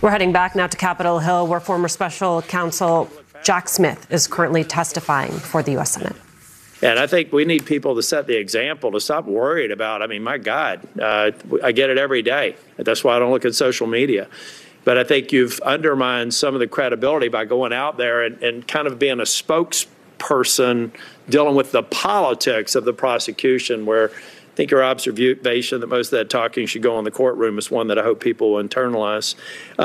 We're heading back now to Capitol Hill, where former special counsel Jack Smith is currently testifying for the U.S. Senate. And I think we need people to set the example, to stop worried about, I mean, my God, I get it every day. That's why I don't look at social media. But I think you've undermined some of the credibility by going out there and kind of being a spokesperson dealing with the politics of the prosecution, where I think your observation that most of that talking should go in the courtroom is one that I hope people will internalize.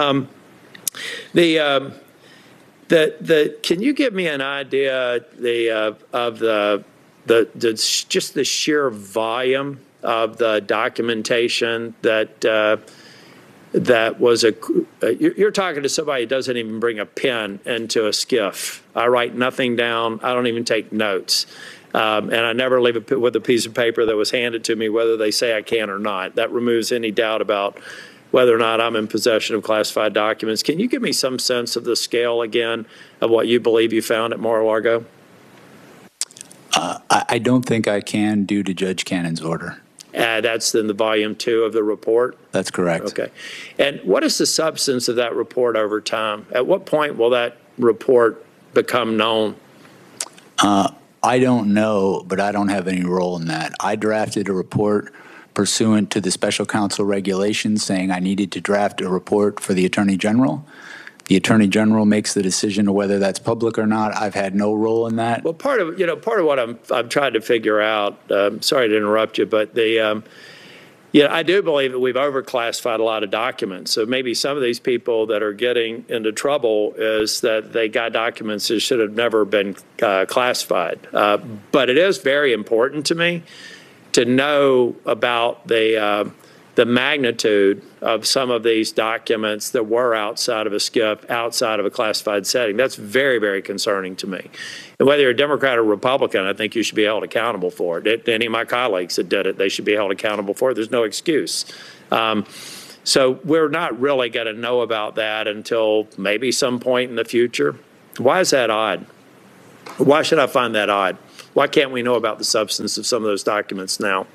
Can you give me an idea of just the sheer volume of the documentation that was you're talking to somebody who doesn't even bring a pen into a skiff. I write nothing down. I don't even take notes. And I never leave it with a piece of paper that was handed to me, whether they say I can or not. That removes any doubt about whether or not I'm in possession of classified documents. Can you give me some sense of the scale again of what you believe you found at Mar-a-Lago? I don't think I can due to Judge Cannon's order. That's in the volume 2 of the report? That's correct. Okay. And what is the substance of that report over time? At what point will that report become known? I don't know, but I don't have any role in that. I drafted a report pursuant to the special counsel regulations saying I needed to draft a report for the Attorney General. The Attorney General makes the decision of whether that's public or not. I've had no role in that. Well, part of what I'm trying to figure out, sorry to interrupt you, but I do believe that we've overclassified a lot of documents. So maybe some of these people that are getting into trouble is that they got documents that should have never been classified. But it is very important to me to know about the magnitude of some of these documents that were outside of a skiff, outside of a classified setting. That's very, very concerning to me. And whether you're a Democrat or Republican, I think you should be held accountable for it. Any of my colleagues that did it, they should be held accountable for it. There's no excuse. So we're not really going to know about that until maybe some point in the future. Why is that odd? Why should I find that odd? Why can't we know about the substance of some of those documents now?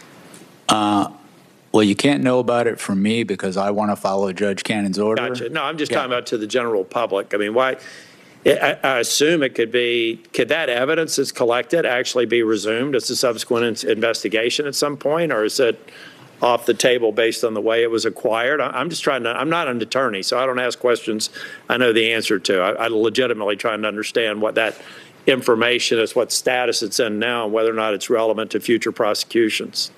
Well, you can't know about it from me because I want to follow Judge Cannon's order. Gotcha. No, I'm just talking about to the general public. I mean, why? I assume it could that evidence that's collected actually be resumed as a subsequent investigation at some point, or is it off the table based on the way it was acquired? I'm just trying to, I'm not an attorney, so I don't ask questions I know the answer to. I'm legitimately trying to understand what that information is, what status it's in now, and whether or not it's relevant to future prosecutions.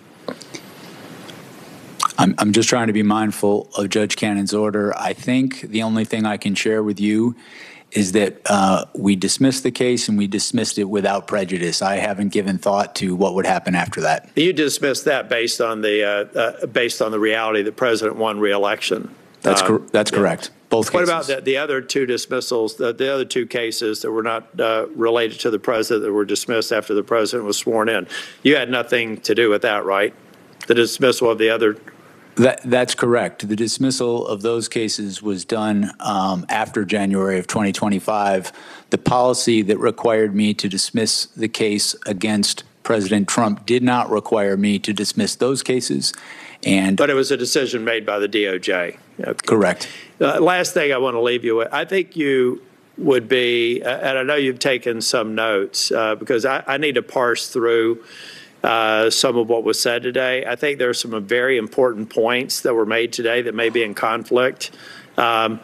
I'm just trying to be mindful of Judge Cannon's order. I think the only thing I can share with you is that we dismissed the case and we dismissed it without prejudice. I haven't given thought to what would happen after that. You dismissed that based on the reality that President won re-election. That's correct. Both cases. What about the other two dismissals, the other two cases that were not related to the president that were dismissed after the president was sworn in? You had nothing to do with that, right? The dismissal of the other. That's correct. The dismissal of those cases was done after January of 2025. The policy that required me to dismiss the case against President Trump did not require me to dismiss those cases. But it was a decision made by the DOJ. Okay. Correct. Last thing I want to leave you with, I think you would be, and I know you've taken some notes, because I need to parse through some of what was said today. I think there are some very important points that were made today that may be in conflict, from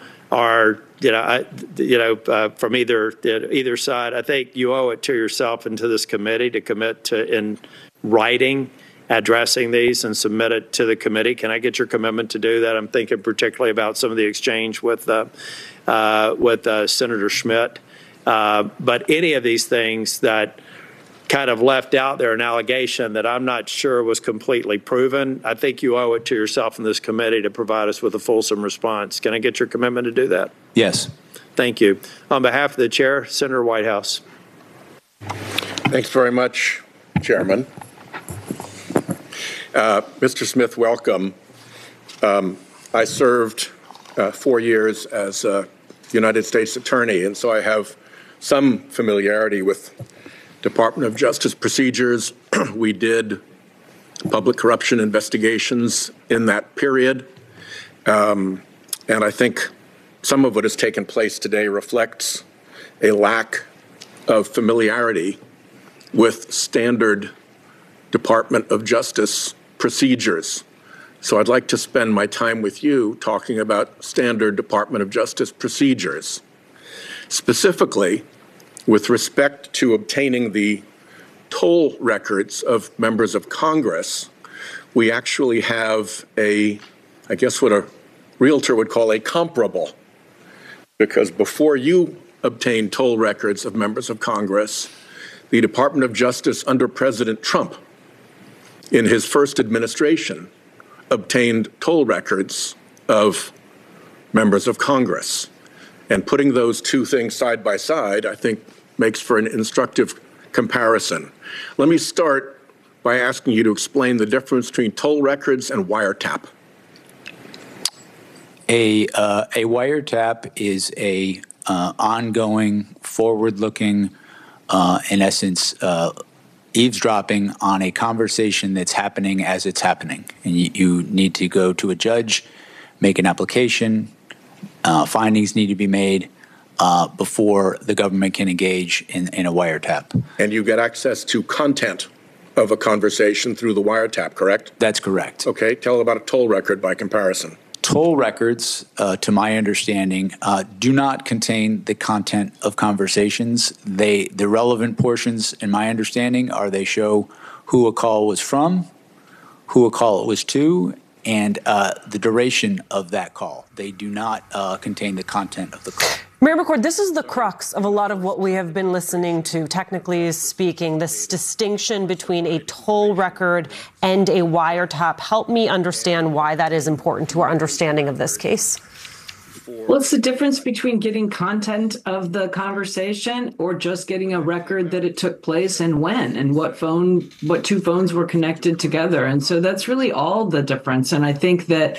either side. I think you owe it to yourself and to this committee to commit to, in writing, addressing these and submit it to the committee. Can I get your commitment to do that? I'm thinking particularly about some of the exchange with Senator Schmidt. But any of these things that kind of left out there, an allegation that I'm not sure was completely proven, I think you owe it to yourself and this committee to provide us with a fulsome response. Can I get your commitment to do that? Yes. Thank you. On behalf of the chair, Senator Whitehouse. Thanks very much, Chairman. Mr. Smith, welcome. I served 4 years as a United States attorney, and so I have some familiarity with Department of Justice procedures. We did public corruption investigations in that period. and I think some of what has taken place today reflects a lack of familiarity with standard Department of Justice procedures. So I'd like to spend my time with you talking about standard Department of Justice procedures. Specifically, with respect to obtaining the toll records of members of Congress, we actually have I guess what a realtor would call a comparable. Because before you obtained toll records of members of Congress, the Department of Justice under President Trump, in his first administration, obtained toll records of members of Congress. And putting those two things side by side, I think, makes for an instructive comparison. Let me start by asking you to explain the difference between toll records and wiretap. A wiretap is a ongoing, forward-looking, in essence, eavesdropping on a conversation that's happening as it's happening. And you need to go to a judge, make an application, findings need to be made before the government can engage in a wiretap. And you get access to content of a conversation through the wiretap, correct? That's correct. Okay, tell about a toll record by comparison. Toll records, to my understanding, do not contain the content of conversations. The relevant portions, in my understanding, are they show who a call was from, who a call it was to, and the duration of that call. They do not contain the content of the call. Mayor McCord, this is the crux of a lot of what we have been listening to, technically speaking, this distinction between a toll record and a wiretap. Help me understand why that is important to our understanding of this case. Well, it's the difference between getting content of the conversation or just getting a record that it took place and when and what two phones were connected together. And so that's really all the difference. And I think that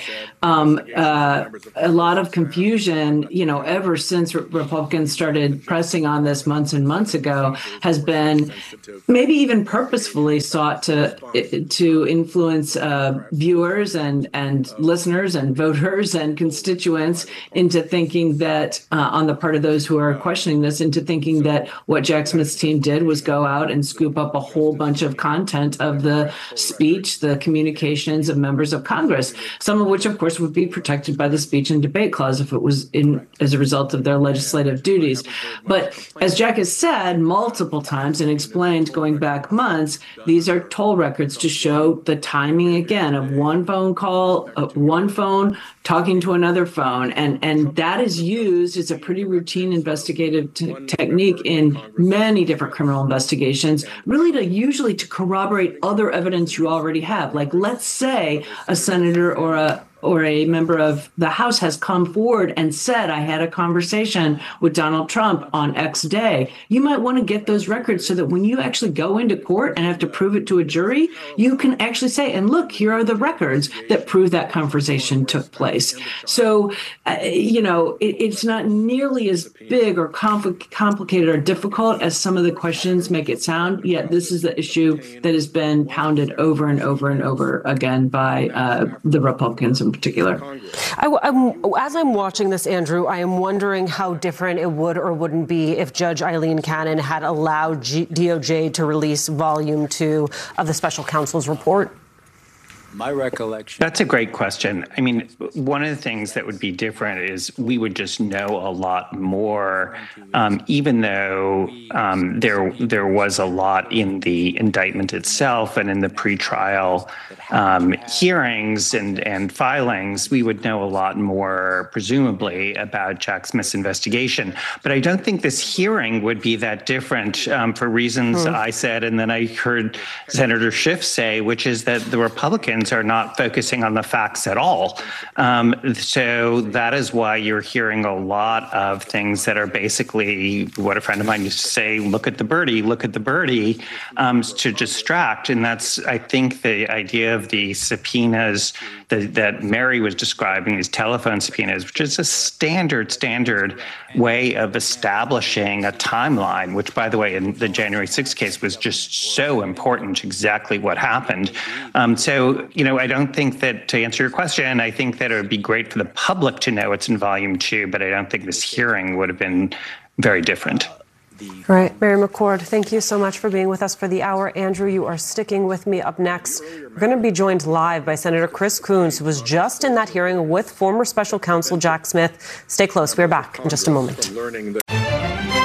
a lot of confusion, ever since Republicans started pressing on this months and months ago, has been maybe even purposefully sought to influence viewers and listeners and voters and constituents into thinking that, on the part of those who are questioning this, into thinking that what Jack Smith's team did was go out and scoop up a whole bunch of content of the speech, the communications of members of Congress, some of which, of course, would be protected by the speech and debate clause if it was as a result of their legislative duties. But as Jack has said multiple times and explained going back months, these are toll records to show the timing, again, of one phone call, one phone talking to another phone. And that is used as a pretty routine investigative technique in many different criminal investigations, really usually to corroborate other evidence you already have. Like, let's say a senator or a member of the House has come forward and said, I had a conversation with Donald Trump on X day. You might want to get those records so that when you actually go into court and have to prove it to a jury, you can actually say, and look, here are the records that prove that conversation took place. So, it's not nearly as big or complicated or difficult as some of the questions make it sound, yet this is the issue that has been pounded over and over and over again by the Republicans in particular. As I'm watching this, Andrew, I am wondering how different it would or wouldn't be if Judge Eileen Cannon had allowed DOJ to release Volume 2 of the special counsel's report. My recollection. That's a great question. I mean, one of the things that would be different is we would just know a lot more, even though there was a lot in the indictment itself and in the pretrial hearings and filings. We would know a lot more, presumably, about Jack Smith's investigation. But I don't think this hearing would be that different for reasons I said, and then I heard Senator Schiff say, which is that the Republicans are not focusing on the facts at all. So that is why you're hearing a lot of things that are basically what a friend of mine used to say, look at the birdie, to distract. And that's, I think, the idea of the subpoenas that Mary was describing, these telephone subpoenas, which is a standard way of establishing a timeline, which, by the way, in the January 6th case was just so important, exactly what happened. So, I don't think that, to answer your question, I think that it would be great for the public to know it's in Volume 2, but I don't think this hearing would have been very different. All right, Mary McCord, thank you so much for being with us for the hour. Andrew, you are sticking with me. Up next, we're going to be joined live by Senator Chris Coons, who was just in that hearing with former special counsel Jack Smith. Stay close. We're back in just a moment.